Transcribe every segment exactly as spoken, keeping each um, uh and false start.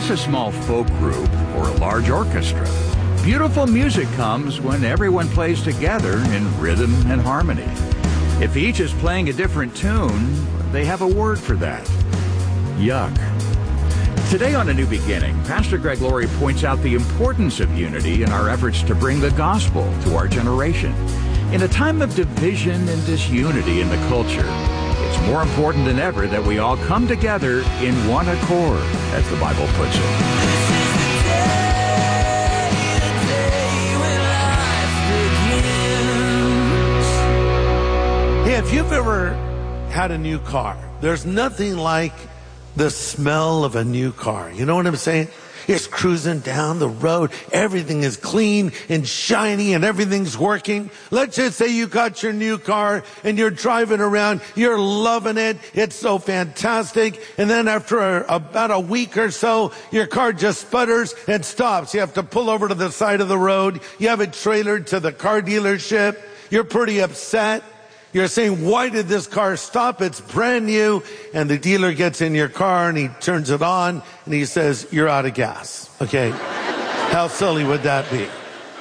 just a small folk group or a large orchestra. Beautiful music comes when everyone plays together in rhythm and harmony. If each is playing a different tune, they have a word for that. Yuck. Today on A New Beginning, Pastor Greg Laurie points out the importance of unity in our efforts to bring the gospel to our generation. In a time of division and disunity in the culture, it's more important than ever that we all come together in one accord, as the Bible puts it. Hey, if you've ever had a new car, there's nothing like the smell of a new car. You know what I'm saying? It's cruising down the road. Everything is clean and shiny and everything's working. Let's just say you got your new car and you're driving around. You're loving it. It's so fantastic. And then after a, about a week or so, your car just sputters and stops. You have to pull over to the side of the road. You have it trailered to the car dealership. You're pretty upset. You're saying, why did this car stop? It's brand new. And the dealer gets in your car and he turns it on and he says, you're out of gas. Okay. How silly would that be?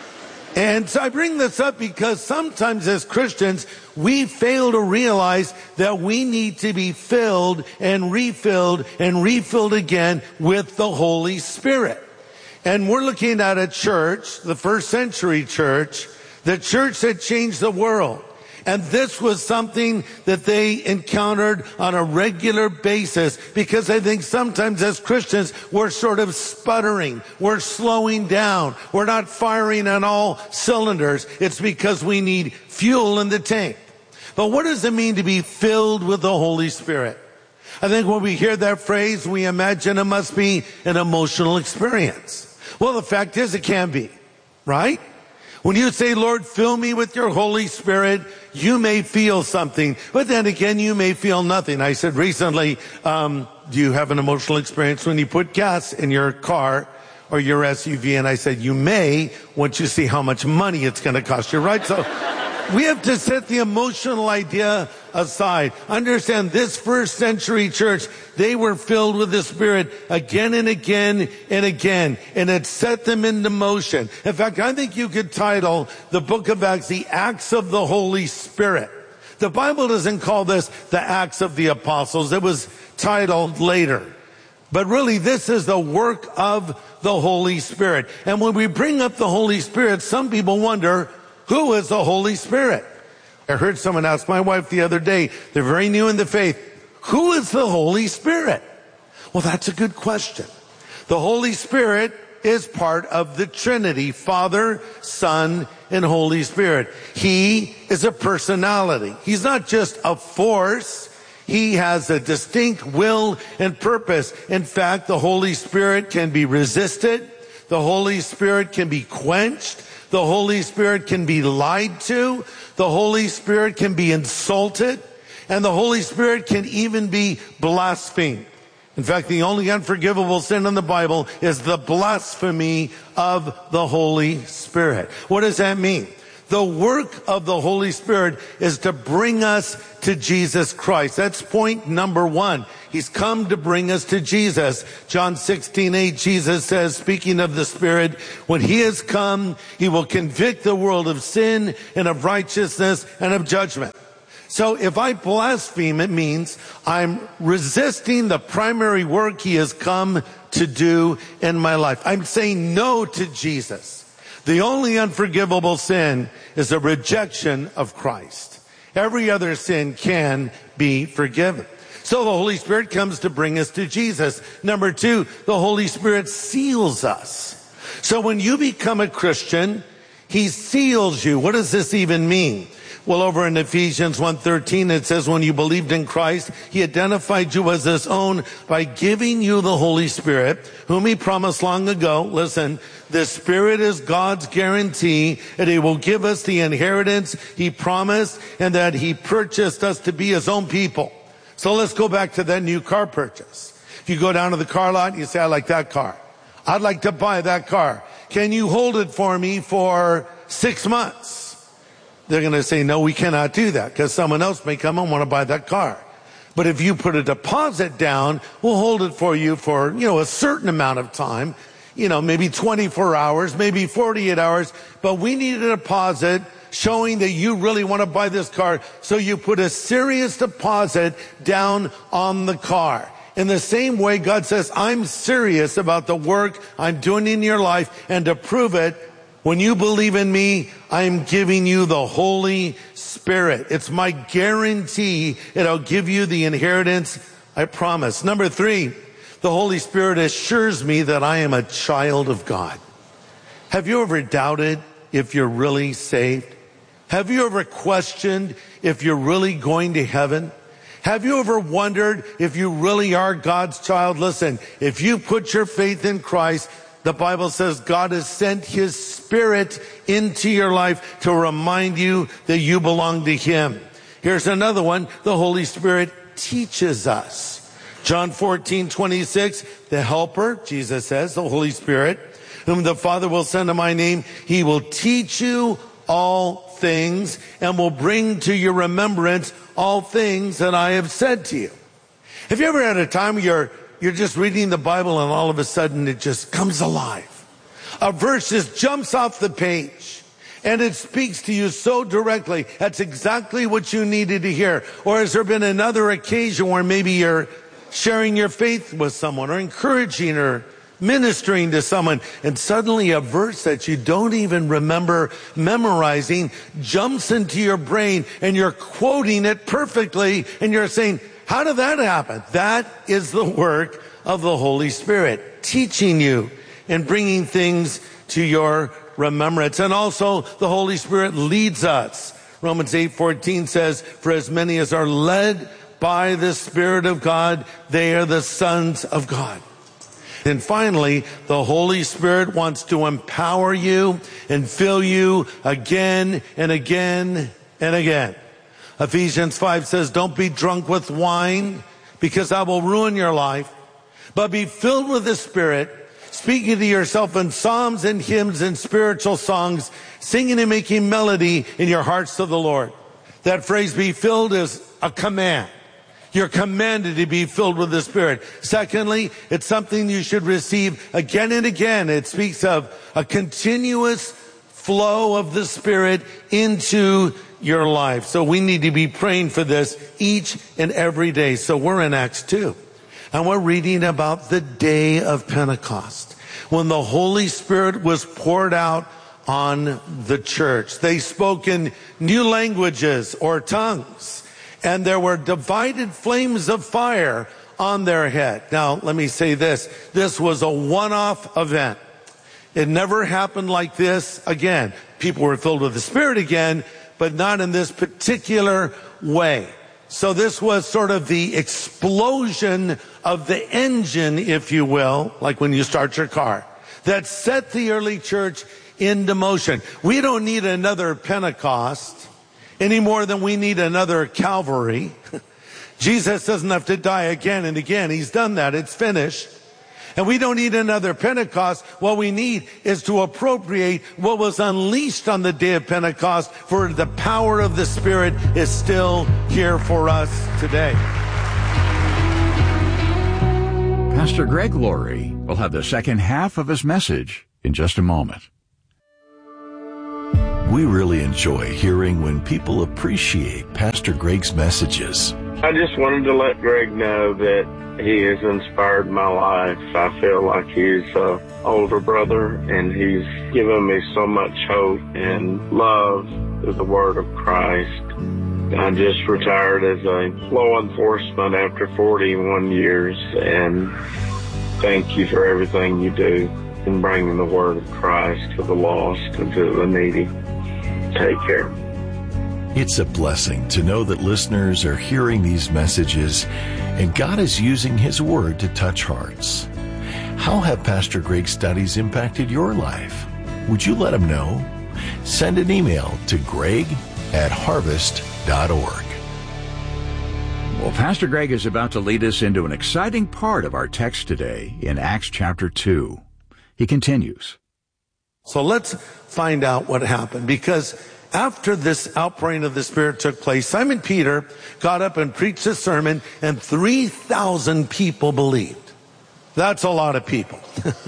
And so I bring this up because sometimes as Christians, we fail to realize that we need to be filled and refilled and refilled again with the Holy Spirit. And we're looking at a church, the first century church, the church that changed the world. And this was something that they encountered on a regular basis because I think sometimes as Christians, we're sort of sputtering. We're slowing down. We're not firing on all cylinders. It's because we need fuel in the tank. But what does it mean to be filled with the Holy Spirit? I think when we hear that phrase, we imagine it must be an emotional experience. Well, the fact is it can be, right? When you say, Lord, fill me with your Holy Spirit, you may feel something, but then again, you may feel nothing. I said recently, um, do you have an emotional experience when you put gas in your car or your S U V? And I said, you may once you see how much money it's going to cost you, right? So we have to set the emotional idea aside. Understand this first century church, they were filled with the Spirit again and again and again, and it set them into motion. In fact, I think you could title the book of Acts, the Acts of the Holy Spirit. The Bible doesn't call this the Acts of the Apostles. It was titled later. But really, this is the work of the Holy Spirit. And when we bring up the Holy Spirit, some people wonder, who is the Holy Spirit? I heard someone ask my wife the other day, they're very new in the faith, who is the Holy Spirit? Well, that's a good question. The Holy Spirit is part of the Trinity, Father, Son, and Holy Spirit. He is a personality. He's not just a force. He has a distinct will and purpose. In fact, the Holy Spirit can be resisted. The Holy Spirit can be quenched. The Holy Spirit can be lied to. The Holy Spirit can be insulted. And the Holy Spirit can even be blasphemed. In fact, the only unforgivable sin in the Bible is the blasphemy of the Holy Spirit. What does that mean? The work of the Holy Spirit is to bring us to Jesus Christ. That's point number one. He's come to bring us to Jesus. John sixteen eight, Jesus says, speaking of the Spirit, when he has come, he will convict the world of sin and of righteousness and of judgment. So if I blaspheme, it means I'm resisting the primary work he has come to do in my life. I'm saying no to Jesus. The only unforgivable sin is a rejection of Christ. Every other sin can be forgiven. So the Holy Spirit comes to bring us to Jesus. Number two, the Holy Spirit seals us. So when you become a Christian, he seals you. What does this even mean? Well, over in Ephesians one thirteen, it says, when you believed in Christ, he identified you as his own by giving you the Holy Spirit, whom he promised long ago. Listen, the Spirit is God's guarantee that he will give us the inheritance he promised and that he purchased us to be his own people. So let's go back to that new car purchase. If you go down to the car lot and you say, I like that car. I'd like to buy that car. Can you hold it for me for six months? They're going to say, no, we cannot do that because someone else may come and want to buy that car. But if you put a deposit down, we'll hold it for you for, you know, a certain amount of time, you know, maybe twenty-four hours, maybe forty-eight hours. But we need a deposit showing that you really want to buy this car. So you put a serious deposit down on the car. In the same way, God says, I'm serious about the work I'm doing in your life, and to prove it, when you believe in me, I'm giving you the Holy Spirit. It's my guarantee it'll give you the inheritance I promise. Number three, the Holy Spirit assures me that I am a child of God. Have you ever doubted if you're really saved? Have you ever questioned if you're really going to heaven? Have you ever wondered if you really are God's child? Listen, if you put your faith in Christ, the Bible says God has sent His Spirit into your life to remind you that you belong to Him. Here's another one. The Holy Spirit teaches us. John fourteen twenty-six, the Helper, Jesus says, the Holy Spirit, whom the Father will send in my name, He will teach you all things and will bring to your remembrance all things that I have said to you. Have you ever had a time where you're, you're just reading the Bible and all of a sudden it just comes alive? A verse just jumps off the page and it speaks to you so directly. That's exactly what you needed to hear. Or has there been another occasion where maybe you're sharing your faith with someone or encouraging or ministering to someone, and suddenly a verse that you don't even remember memorizing jumps into your brain and you're quoting it perfectly and you're saying, how did that happen? That is the work of the Holy Spirit, teaching you and bringing things to your remembrance. And also the Holy Spirit leads us. Romans eight fourteen says, for as many as are led by the Spirit of God, they are the sons of God. And finally, the Holy Spirit wants to empower you and fill you again and again and again. Ephesians five says, don't be drunk with wine, because that will ruin your life, but be filled with the Spirit, speaking to yourself in psalms and hymns and spiritual songs, singing and making melody in your hearts to the Lord. That phrase, be filled, is a command. You're commanded to be filled with the Spirit. Secondly, it's something you should receive again and again. It speaks of a continuous flow of the Spirit into your life. So we need to be praying for this each and every day. So we're in Acts two, and we're reading about the day of Pentecost, when the Holy Spirit was poured out on the church. They spoke in new languages or tongues, and there were divided flames of fire on their head. Now, let me say this. This was a one-off event. It never happened like this again. People were filled with the Spirit again, but not in this particular way. So this was sort of the explosion of the engine, if you will, like when you start your car, that set the early church into motion. We don't need another Pentecost any more than we need another Calvary. Jesus doesn't have to die again and again. He's done that. It's finished. And we don't need another Pentecost. What we need is to appropriate what was unleashed on the day of Pentecost, for the power of the Spirit is still here for us today. Pastor Greg Laurie will have the second half of his message in just a moment. We really enjoy hearing when people appreciate Pastor Greg's messages. I just wanted to let Greg know that he has inspired my life. I feel like he's an older brother, and he's given me so much hope and love through the Word of Christ. I just retired as a law enforcement after forty-one years, and thank you for everything you do in bringing the Word of Christ to the lost and to the needy. Take care. It's a blessing to know that listeners are hearing these messages and God is using His Word to touch hearts. How have Pastor Greg's studies impacted your life? Would you let him know? Send an email to greg at harvest dot org. Well, Pastor Greg is about to lead us into an exciting part of our text today in Acts chapter two. He continues. So let's find out what happened, because after this outpouring of the Spirit took place, Simon Peter got up and preached a sermon, and three thousand people believed. That's a lot of people.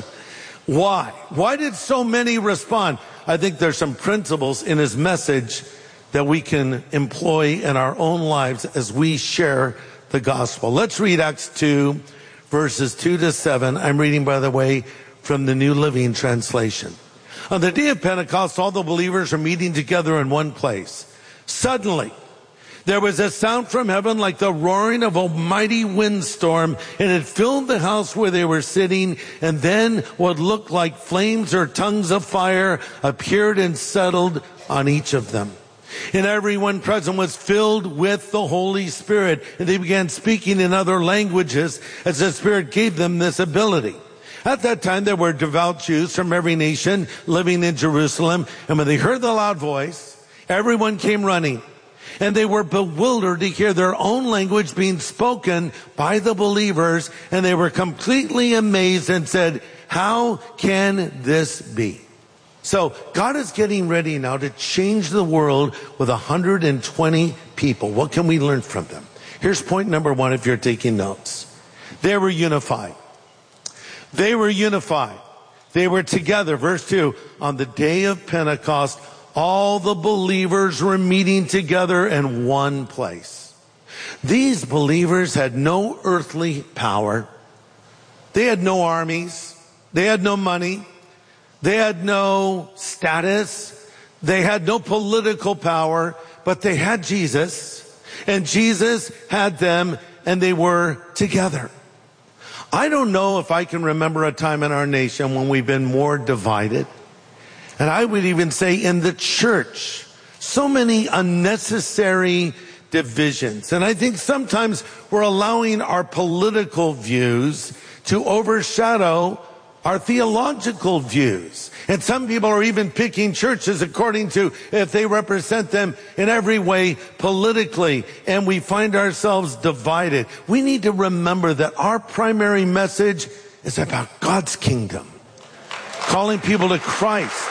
Why? Why did so many respond? I think there's some principles in his message that we can employ in our own lives as we share the gospel. Let's read Acts two, verses two to seven. I'm reading, by the way, from the New Living Translation. On the day of Pentecost, all the believers are meeting together in one place. Suddenly, there was a sound from heaven like the roaring of a mighty windstorm, and it filled the house where they were sitting. And then what looked like flames or tongues of fire appeared and settled on each of them. And everyone present was filled with the Holy Spirit, and they began speaking in other languages as the Spirit gave them this ability. At that time, there were devout Jews from every nation living in Jerusalem. And when they heard the loud voice, everyone came running. And they were bewildered to hear their own language being spoken by the believers. And they were completely amazed and said, "How can this be?" So God is getting ready now to change the world with one hundred twenty people. What can we learn from them? Here's point number one if you're taking notes. They were unified. They were unified. They were together. Verse two, on the day of Pentecost, all the believers were meeting together in one place. These believers had no earthly power. They had no armies. They had no money. They had no status. They had no political power, but they had Jesus, and Jesus had them, and they were together. I don't know if I can remember a time in our nation when we've been more divided. And I would even say in the church, so many unnecessary divisions. And I think sometimes we're allowing our political views to overshadow our theological views. And some people are even picking churches according to if they represent them in every way politically, and we find ourselves divided. We need to remember that our primary message is about God's kingdom, calling people to Christ.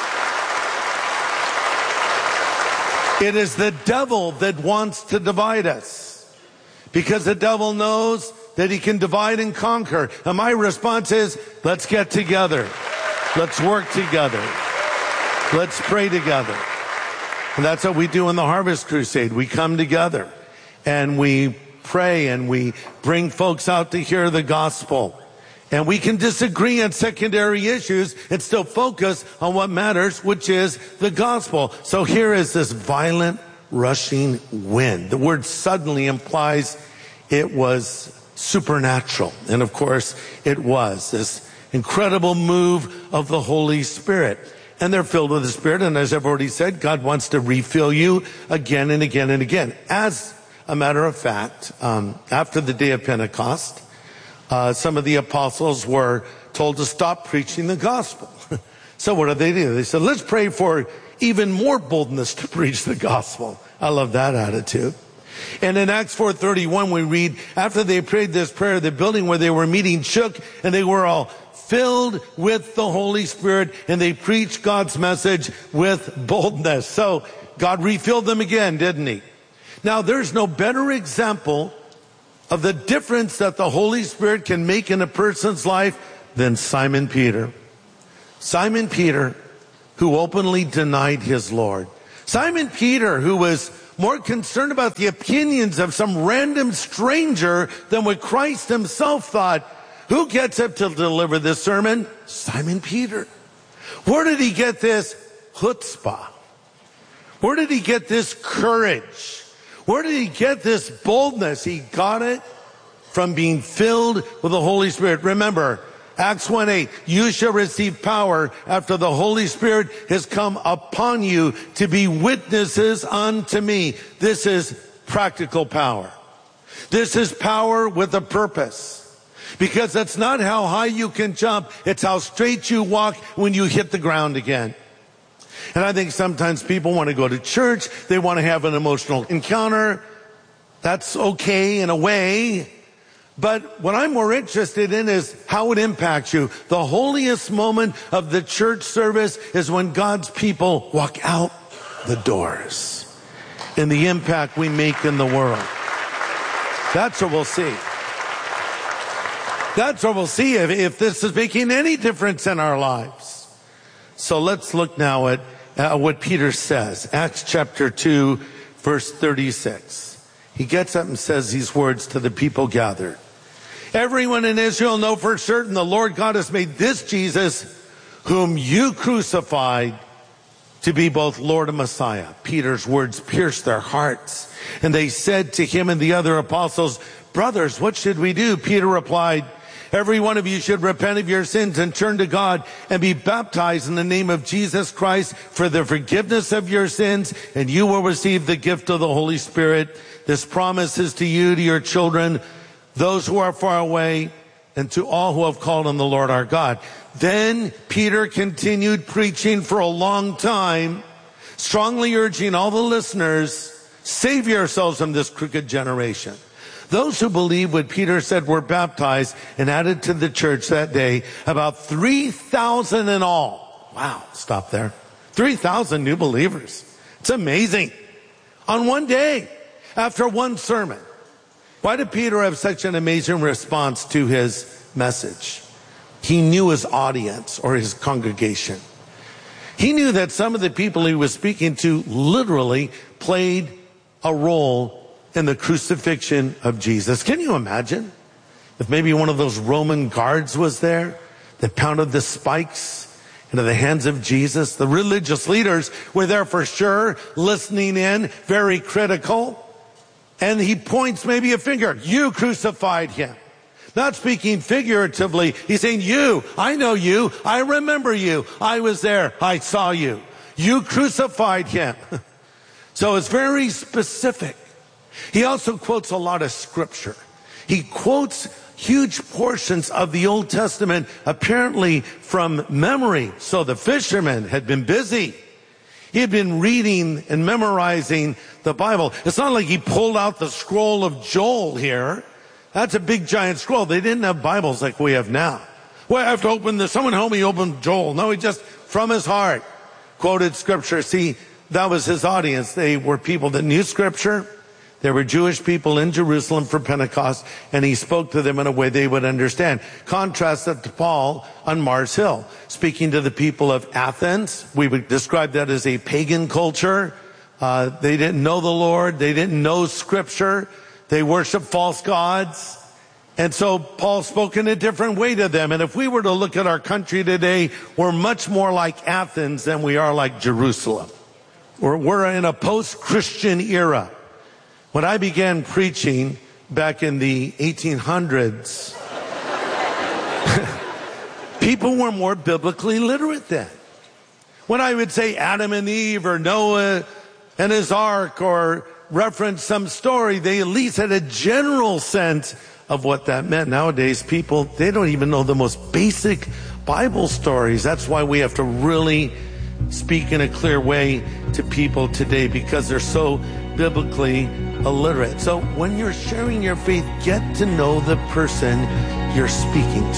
It is the devil that wants to divide us, because the devil knows that he can divide and conquer. And my response is, let's get together. Let's work together. Let's pray together. And that's what we do in the Harvest Crusade. We come together and we pray and we bring folks out to hear the gospel. And we can disagree on secondary issues and still focus on what matters, which is the gospel. So here is this violent rushing wind. The word suddenly implies it was supernatural. And of course, it was this incredible move of the Holy Spirit. And they're filled with the Spirit. And as I've already said, God wants to refill you again and again and again. As a matter of fact, um, after the day of Pentecost, uh, some of the apostles were told to stop preaching the gospel. So what did they do? They said, let's pray for even more boldness to preach the gospel. I love that attitude. And in Acts four thirty-one, we read, after they prayed this prayer, the building where they were meeting shook, and they were all filled with the Holy Spirit, and they preached God's message with boldness. So God refilled them again, didn't he? Now, there's no better example of the difference that the Holy Spirit can make in a person's life than Simon Peter. Simon Peter, who openly denied his Lord. Simon Peter, who was more concerned about the opinions of some random stranger than what Christ himself thought. Who gets up to deliver this sermon? Simon Peter. Where did he get this chutzpah? Where did he get this courage? Where did he get this boldness? He got it from being filled with the Holy Spirit. Remember, Acts one eight, you shall receive power after the Holy Spirit has come upon you to be witnesses unto me. This is practical power. This is power with a purpose. Because that's not how high you can jump. It's how straight you walk when you hit the ground again. And I think sometimes people want to go to church. They want to have an emotional encounter. That's okay in a way. But what I'm more interested in is how it impacts you. The holiest moment of the church service is when God's people walk out the doors and the impact we make in the world. That's what we'll see. That's what we'll see if, if this is making any difference in our lives. So let's look now at uh, what Peter says. Acts chapter two, verse thirty-six. He gets up and says these words to the people gathered. Everyone in Israel know for certain the Lord God has made this Jesus, whom you crucified, to be both Lord and Messiah. Peter's words pierced their hearts. And they said to him and the other apostles, brothers, what should we do? Peter replied, every one of you should repent of your sins and turn to God and be baptized in the name of Jesus Christ for the forgiveness of your sins, and you will receive the gift of the Holy Spirit. This promise is to you, to your children, those who are far away, and to all who have called on the Lord our God. Then Peter continued preaching for a long time, strongly urging all the listeners, save yourselves from this crooked generation. Those who believed what Peter said were baptized and added to the church that day, about three thousand in all. Wow, stop there. three thousand new believers. It's amazing. On one day, after one sermon. Why did Peter have such an amazing response to his message? He knew his audience or his congregation. He knew that some of the people he was speaking to literally played a role in the crucifixion of Jesus. Can you imagine if maybe one of those Roman guards was there that pounded the spikes into the hands of Jesus? The religious leaders were there for sure, listening in, very critical. And he points maybe a finger. You crucified him. Not speaking figuratively. He's saying, you, I know you. I remember you. I was there. I saw you. You crucified him. So it's very specific. He also quotes a lot of scripture. He quotes huge portions of the Old Testament, apparently from memory. So the fishermen had been busy. He had been reading and memorizing the Bible. It's not like he pulled out the scroll of Joel here. That's a big giant scroll. They didn't have Bibles like we have now. Well, I have to open this. Someone help me open Joel. No, he just, from his heart, quoted scripture. See, that was his audience. They were people that knew scripture. There were Jewish people in Jerusalem for Pentecost, and he spoke to them in a way they would understand. Contrast that to Paul on Mars Hill, speaking to the people of Athens. We would describe that as a pagan culture. Uh, they didn't know the Lord. They didn't know scripture. They worshiped false gods. And so Paul spoke in a different way to them. And if we were to look at our country today, we're much more like Athens than we are like Jerusalem. We're, we're in a post-Christian era. When I began preaching back in the eighteen hundreds, people were more biblically literate then. When I would say Adam and Eve or Noah and his ark or reference some story, they at least had a general sense of what that meant. Nowadays, people, they don't even know the most basic Bible stories. That's why we have to really speak in a clear way to people today, because they're so biblically illiterate. So when you're sharing your faith, get to know the person you're speaking to.